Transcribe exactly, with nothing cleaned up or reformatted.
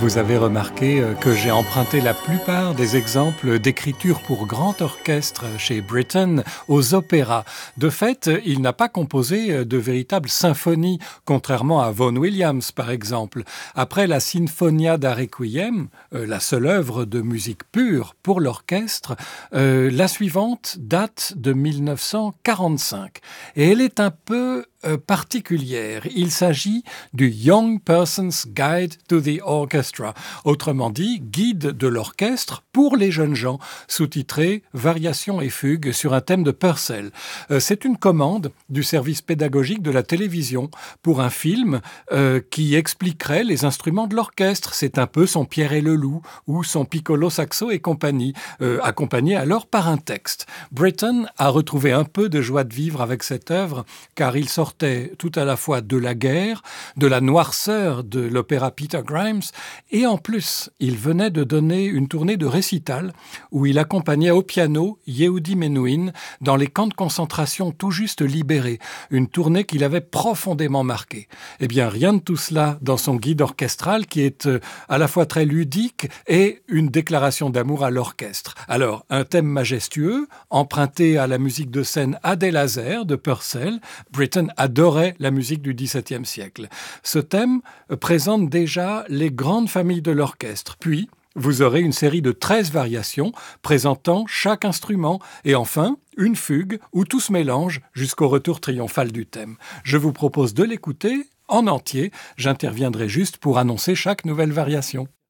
Vous avez remarqué euh, que j'ai emprunté la plupart des exemples d'écriture pour grand orchestre chez Britten aux opéras. De fait, il n'a pas composé de véritables symphonies, contrairement à Vaughan Williams par exemple. Après la Sinfonia da Requiem, euh, la seule œuvre de musique pure pour l'orchestre, euh, la suivante date de mille neuf cent quarante-cinq. Et elle est un peu euh, particulière. Il s'agit du Young Person's Guide to the Orchestra, autrement dit, guide de l'orchestre pour les jeunes gens, sous-titré Variations et fugues sur un thème de Purcell. Euh, c'est une commande du service pédagogique de la télévision pour un film euh, qui expliquerait les instruments de l'orchestre. C'est un peu son Pierre et le Loup ou son Piccolo Saxo et compagnie, euh, accompagné alors par un texte. Britten a retrouvé un peu de joie de vivre avec cette œuvre, car il sortait tout à la fois de la guerre, de la noirceur de l'opéra Peter Grimes, et en plus, il venait de donner une tournée de récital où il accompagnait au piano Yehudi Menuhin dans les camps de concentration tout juste libérés, une tournée qui l'avait profondément marqué. Eh bien, rien de tout cela dans son guide orchestral qui est euh, à la fois très ludique et une déclaration d'amour à l'orchestre. Alors, un thème majestueux, emprunté à la musique de scène Adèle Hazer de Purcell. Britten adorait la musique du dix-septième siècle. Ce thème présente déjà les grandes familles de l'orchestre. Puis, vous aurez une série de treize variations présentant chaque instrument et enfin, une fugue où tout se mélange jusqu'au retour triomphal du thème. Je vous propose de l'écouter en entier. J'interviendrai juste pour annoncer chaque nouvelle variation.